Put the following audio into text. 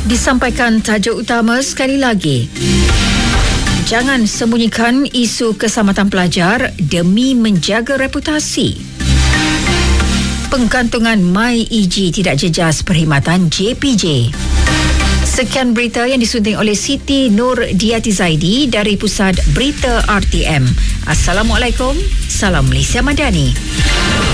Disampaikan tajuk utama sekali lagi. Jangan sembunyikan isu keselamatan pelajar demi menjaga reputasi. Pengkantungan MyEG tidak jejas perkhidmatan JPJ. Sekian berita yang disunting oleh Siti Nur Diati Zaidi dari Pusat Berita RTM. Assalamualaikum. Salam Malaysia Madani.